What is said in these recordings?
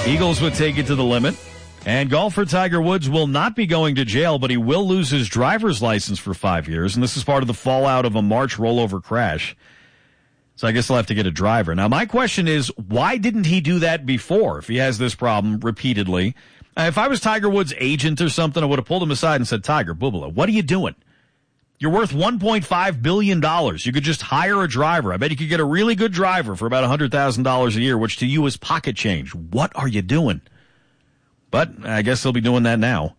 Eagles would take it to the limit. And golfer Tiger Woods will not be going to jail, but he will lose his driver's license for 5 years. And this is part of the fallout of a March rollover crash. So I guess he'll have to get a driver. Now, my question is, why didn't he do that before if he has this problem repeatedly? If I was Tiger Woods' agent or something, I would have pulled him aside and said, Tiger, Bubala, what are you doing? You're worth $1.5 billion. You could just hire a driver. I bet you could get a really good driver for about $100,000 a year, which to you is pocket change. What are you doing? But I guess they'll be doing that now.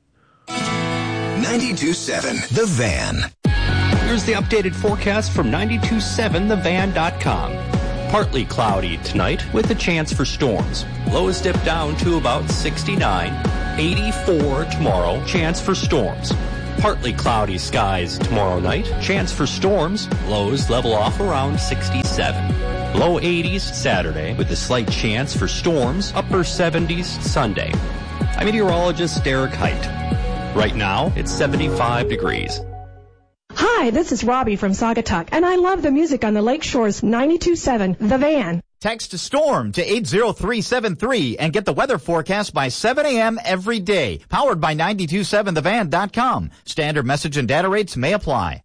92.7 The Van. Here's the updated forecast from 927thevan.com. Partly cloudy tonight with a chance for storms. Lows dip down to about 69. 84 tomorrow. Chance for storms. Partly cloudy skies tomorrow night. Chance for storms. Lows level off around 67. Low 80s Saturday with a slight chance for storms. Upper 70s Sunday. I'm meteorologist Derek Height. Right now, it's 75 degrees. Hi, this is Robbie from Saugatuck, and I love the music on the Lakeshore's 92.7 The Van. Text STORM to 80373 and get the weather forecast by 7 a.m. every day. Powered by 927thevan.com. Standard message and data rates may apply.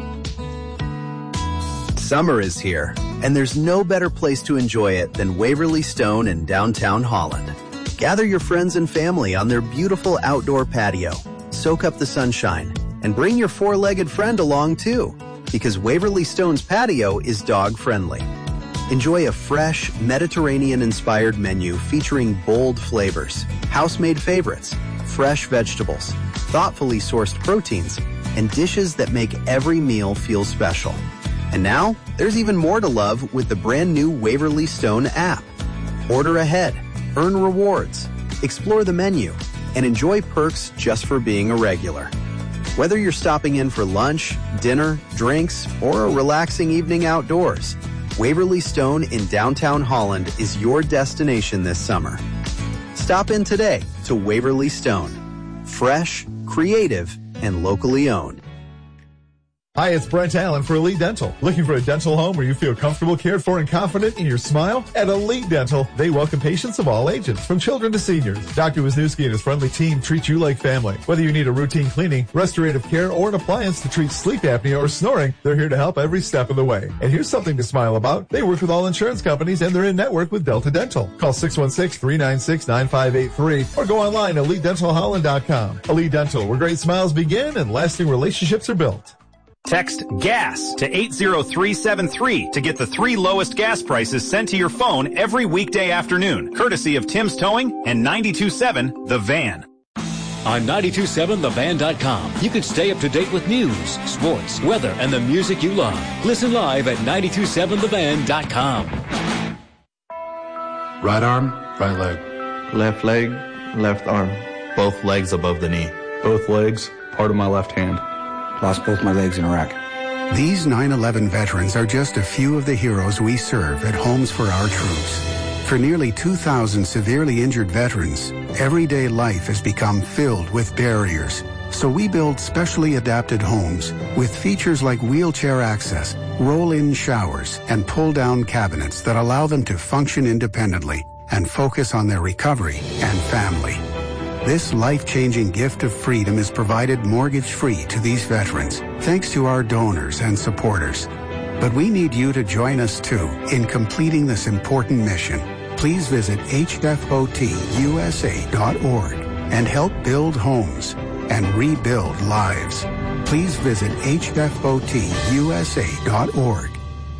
Summer is here, and there's no better place to enjoy it than Waverly Stone in downtown Holland. Gather your friends and family on their beautiful outdoor patio. Soak up the sunshine and bring your four-legged friend along too, because Waverly Stone's patio is dog-friendly. Enjoy a fresh, Mediterranean-inspired menu featuring bold flavors, house-made favorites, fresh vegetables, thoughtfully sourced proteins, and dishes that make every meal feel special. And now, there's even more to love with the brand new Waverly Stone app. Order ahead, earn rewards, explore the menu, and enjoy perks just for being a regular. Whether you're stopping in for lunch, dinner, drinks, or a relaxing evening outdoors, Waverly Stone in downtown Holland is your destination this summer. Stop in today to Waverly Stone. Fresh, creative, and locally owned. Hi, it's Brent Allen for Elite Dental. Looking for a dental home where you feel comfortable, cared for, and confident in your smile? At Elite Dental, they welcome patients of all ages, from children to seniors. Dr. Wisniewski and his friendly team treat you like family. Whether you need a routine cleaning, restorative care, or an appliance to treat sleep apnea or snoring, they're here to help every step of the way. And here's something to smile about. They work with all insurance companies, and they're in network with Delta Dental. Call 616-396-9583 or go online at EliteDentalHolland.com. Elite Dental, where great smiles begin and lasting relationships are built. Text GAS to 80373 to get the 3 lowest gas prices sent to your phone every weekday afternoon, courtesy of Tim's Towing and 92.7 The Van. On 927thevan.com, you can stay up to date with news, sports, weather, and the music you love. Listen live at 927thevan.com. Right arm, right leg. Left leg, left arm. Both legs above the knee. Both legs, part of my left hand. Lost both my legs in Iraq. These 9/11 veterans are just a few of the heroes we serve at Homes for Our Troops. For nearly 2,000 severely injured veterans, everyday life has become filled with barriers. So we build specially adapted homes with features like wheelchair access, roll-in showers, and pull-down cabinets that allow them to function independently and focus on their recovery and family. This life-changing gift of freedom is provided mortgage-free to these veterans, thanks to our donors and supporters. But we need you to join us, too, in completing this important mission. Please visit hfotusa.org and help build homes and rebuild lives. Please visit hfotusa.org.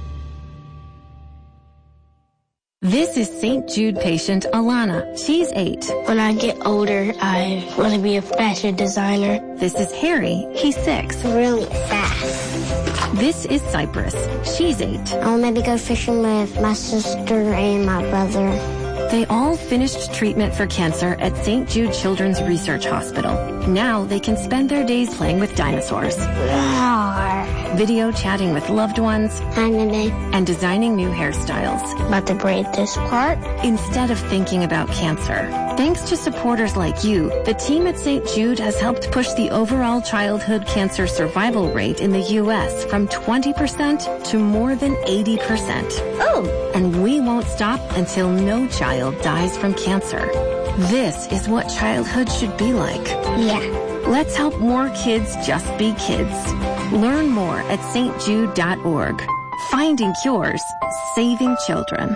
This is St. Jude patient Alana. She's 8. When I get older, I want to be a fashion designer. This is Harry. He's 6. Really fast. This is Cypress. She's 8. I want maybe go fishing with my sister and my brother. They all finished treatment for cancer at St. Jude Children's Research Hospital. Now they can spend their days playing with dinosaurs. Roar. video chatting with loved ones, and designing new hairstyles. About to braid this part? Instead of thinking about cancer. Thanks to supporters like you, the team at St. Jude has helped push the overall childhood cancer survival rate in the U.S. from 20% to more than 80%. Oh! And we won't stop until no child dies from cancer. This is what childhood should be like. Yeah. Let's help more kids just be kids. Learn more at stjude.org. Finding cures, saving children.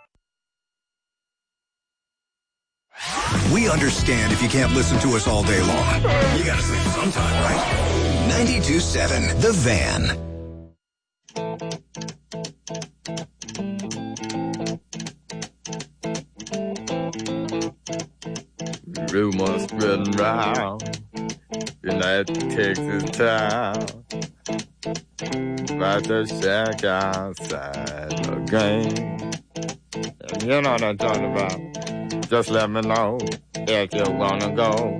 We understand if you can't listen to us all day long. You gotta sleep sometime, right? 92.7 The Van. Rumors spreading round United Texas town about the shack outside the game. And you know what I'm talking about. Just let me know if you wanna go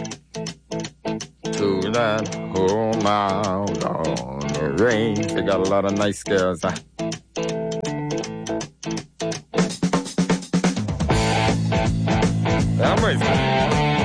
to that home out on the range. They got a lot of nice girls. I'm racing.